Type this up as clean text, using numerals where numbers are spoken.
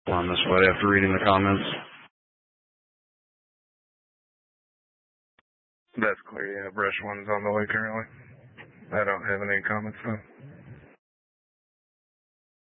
On this way after reading the comments. That's clear, yeah. Brush one's on the way currently. I don't have any comments though.